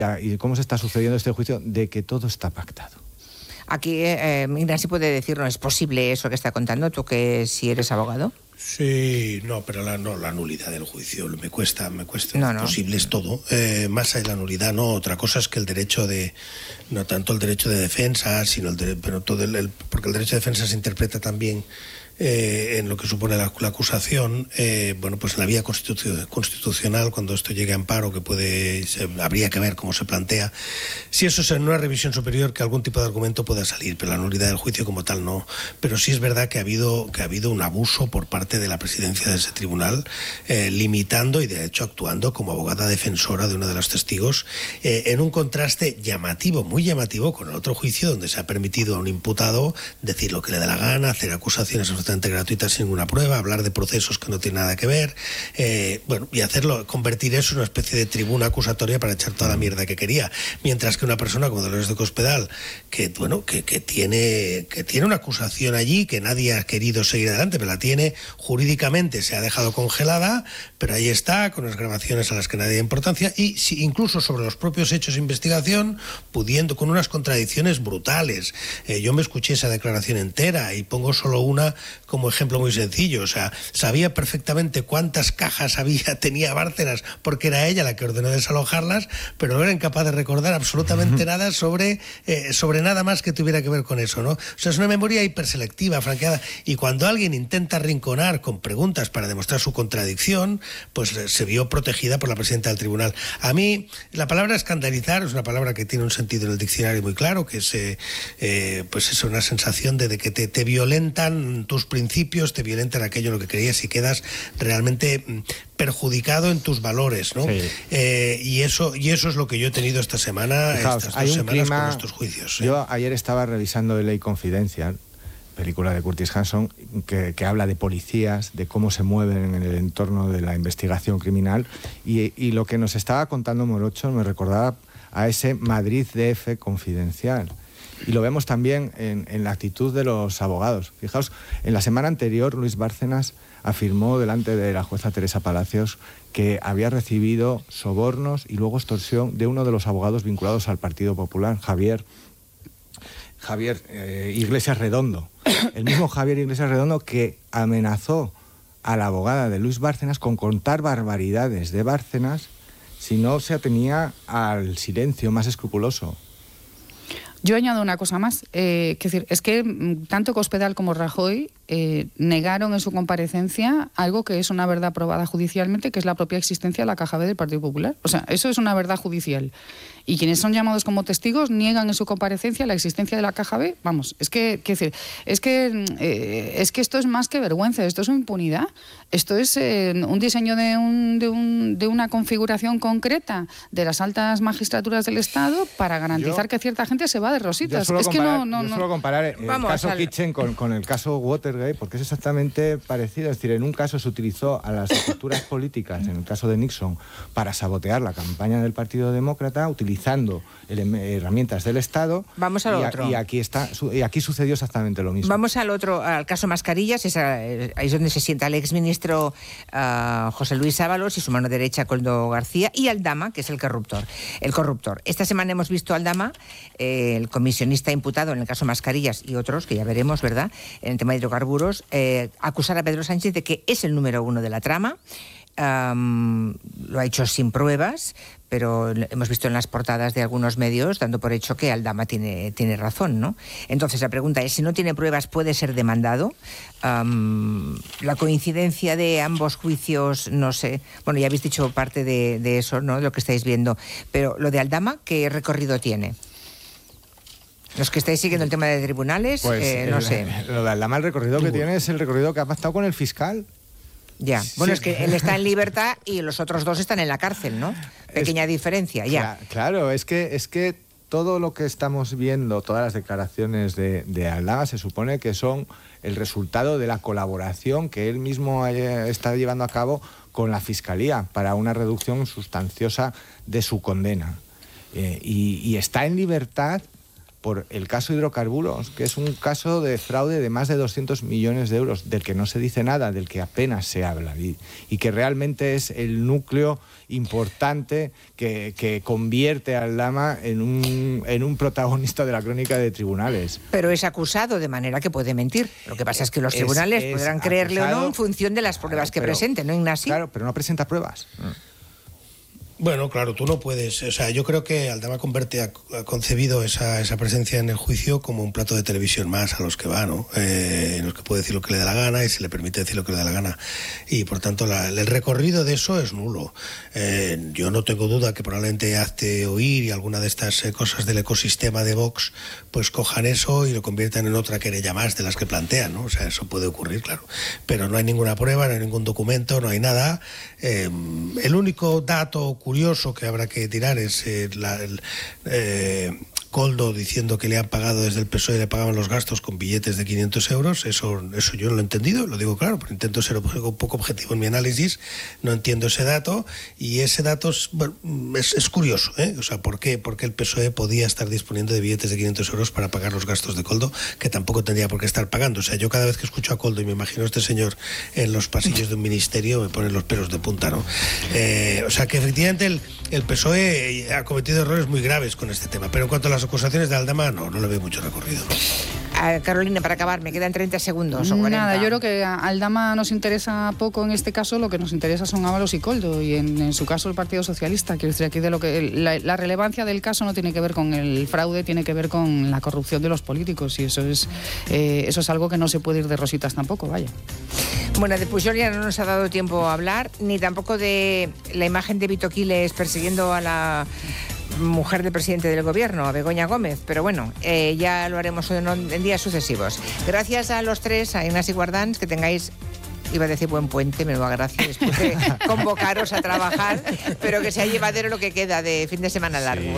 y cómo se está sucediendo este juicio, de que todo está pactado. Aquí Ignasi puede decirnos, ¿es posible eso que está contando tú, que si eres abogado? Sí, no, pero la nulidad del juicio me cuesta. No. Posible es todo. Más allá de la nulidad, no. Otra cosa es que el derecho no tanto el derecho de defensa, sino pero todo porque el derecho de defensa se interpreta también en lo que supone la acusación, bueno, pues en la vía constitucional, cuando esto llegue a amparo, que habría que ver cómo se plantea, si eso es en una revisión superior, que algún tipo de argumento pueda salir, pero la nulidad del juicio como tal no. Pero sí es verdad que ha habido un abuso por parte de la presidencia de ese tribunal, limitando y de hecho actuando como abogada defensora de uno de los testigos, en un contraste llamativo, muy llamativo, con el otro juicio donde se ha permitido a un imputado decir lo que le da la gana, hacer acusaciones absolutamente gratuitas sin ninguna prueba, hablar de procesos que no tienen nada que ver, bueno, y convertir eso en una especie de tribuna acusatoria para echar toda la mierda que quería, mientras que una persona como Dolores de Cospedal, que tiene una acusación allí que nadie ha querido seguir adelante, pero la tiene jurídicamente, se ha dejado congelada, pero ahí está, con las grabaciones a las que nadie da importancia, y incluso sobre los propios hechos de investigación, pudiendo, con unas contradicciones brutales. Yo me escuché esa declaración entera y pongo solo una como ejemplo muy sencillo. O sea, sabía perfectamente cuántas cajas tenía Bárcenas, porque era ella la que ordenó desalojarlas, pero no era incapaz de recordar absolutamente nada sobre nada más que tuviera que ver con eso, ¿no? O sea, es una memoria hiperselectiva, franqueada, y cuando alguien intenta arrinconar con preguntas para demostrar su contradicción, pues se vio protegida por la presidenta del tribunal. A mí, la palabra escandalizar es una palabra que tiene un sentido en el diccionario muy claro, que es pues eso, una sensación de que te violentan tus principios, te violentan aquello en lo que creías y quedas realmente perjudicado en tus valores, ¿no? Sí. Y eso es lo que yo he tenido esta semana, Fijaos, estas 2 semanas con estos juicios. Yo ayer estaba revisando The Ley Confidential, película de Curtis Hanson, que habla de policías, de cómo se mueven en el entorno de la investigación criminal, y lo que nos estaba contando Morocho me recordaba a ese Madrid DF confidencial. Y lo vemos también en la actitud de los abogados. Fijaos, en la semana anterior Luis Bárcenas afirmó delante de la jueza Teresa Palacios que había recibido sobornos y luego extorsión de uno de los abogados vinculados al Partido Popular, Javier Iglesias Redondo. El mismo Javier Iglesias Redondo que amenazó a la abogada de Luis Bárcenas con contar barbaridades de Bárcenas si no se atenía al silencio más escrupuloso. Yo añado una cosa más, es que tanto Cospedal como Rajoy negaron en su comparecencia algo que es una verdad probada judicialmente, que es la propia existencia de la Caja B del Partido Popular. O sea, eso es una verdad judicial. Y quienes son llamados como testigos niegan en su comparecencia la existencia de la Caja B. Vamos, es que esto es más que vergüenza, esto es impunidad. Esto es un diseño de una configuración concreta de las altas magistraturas del Estado para garantizar que cierta gente se va de rositas. Yo suelo comparar el caso Kitchen con el caso Watergate, porque es exactamente parecido. Es decir, en un caso se utilizó a las estructuras políticas, en el caso de Nixon, para sabotear la campaña del Partido Demócrata, utilizando herramientas del Estado. Vamos al otro. Y aquí sucedió exactamente lo mismo. Vamos al caso Mascarillas. Ahí es donde se sienta el exministro José Luis Ábalos y su mano derecha, Koldo García, y Aldama, que es el corruptor. Esta semana hemos visto a Aldama, el comisionista imputado en el caso Mascarillas y otros, que ya veremos, ¿verdad?, en el tema de hidrocarburos, acusar a Pedro Sánchez de que es el número 1 de la trama. Lo ha hecho sin pruebas, pero hemos visto en las portadas de algunos medios dando por hecho que Aldama tiene razón, ¿no? Entonces la pregunta es, si no tiene pruebas, ¿puede ser demandado? La coincidencia de ambos juicios, no sé. Bueno, ya habéis dicho parte de eso, ¿no?, de lo que estáis viendo. Pero lo de Aldama, ¿qué recorrido tiene? Los que estáis siguiendo el tema de tribunales, pues, no sé. Lo de Aldama, el recorrido que tiene es el recorrido que ha pactado con el fiscal. Ya, bueno, sí. Es que él está en libertad y los otros dos están en la cárcel, ¿no? Pequeña diferencia, ya. Claro, es que todo lo que estamos viendo, todas las declaraciones de Aldama, se supone que son el resultado de la colaboración que él mismo está llevando a cabo con la Fiscalía para una reducción sustanciosa de su condena. Y está en libertad por el caso hidrocarburos, que es un caso de fraude de más de 200 millones de euros, del que no se dice nada, del que apenas se habla, y que realmente es el núcleo importante que convierte a Aldama en un protagonista de la crónica de tribunales. Pero es acusado, de manera que puede mentir. Lo que pasa es que los tribunales podrán creerle o no en función de las pruebas que presente, ¿no, Ignasi? Claro, pero no presenta pruebas. Bueno, claro, tú no puedes... O sea, yo creo que Aldama ha concebido esa presencia en el juicio como un plato de televisión más a los que va, ¿no? En los que puede decir lo que le da la gana y se le permite decir lo que le da la gana. Y, por tanto, el recorrido de eso es nulo. Yo no tengo duda que probablemente Hazte Oír y alguna de estas cosas del ecosistema de Vox pues cojan eso y lo conviertan en otra querella más de las que plantean, ¿no? O sea, eso puede ocurrir, claro. Pero no hay ninguna prueba, no hay ningún documento, no hay nada. El único dato curioso que habrá que tirar es Koldo diciendo que le han pagado desde el PSOE, le pagaban los gastos con billetes de 500 euros. Eso yo no lo he entendido, lo digo claro, pero intento ser un poco objetivo en mi análisis. No entiendo ese dato, y ese dato es curioso, ¿eh? O sea, ¿por qué el PSOE podía estar disponiendo de billetes de 500 euros para pagar los gastos de Koldo, que tampoco tendría por qué estar pagando? O sea, yo cada vez que escucho a Koldo y me imagino a este señor en los pasillos de un ministerio, me ponen los pelos de punta, ¿no? O sea, que efectivamente el PSOE ha cometido errores muy graves con este tema, pero en cuanto a las acusaciones de Aldama, no le veo mucho recorrido. Carolina, para acabar, me quedan 30 segundos o 40. Nada, yo creo que a Aldama nos interesa poco en este caso. Lo que nos interesa son Ábalos y Koldo, y en su caso el Partido Socialista. Quiero decir, aquí la relevancia del caso no tiene que ver con el fraude, tiene que ver con la corrupción de los políticos, y eso es algo que no se puede ir de rositas tampoco, vaya. Bueno, de Pujol ya no nos ha dado tiempo a hablar, ni tampoco de la imagen de Vito Quiles persiguiendo a la mujer del presidente del gobierno, a Begoña Gómez, pero bueno, ya lo haremos en días sucesivos. Gracias a los tres, a Ignasi Guardans, que tengáis, iba a decir buen puente, me lo agradezco después de convocaros a trabajar, pero que sea llevadero lo que queda de fin de semana largo.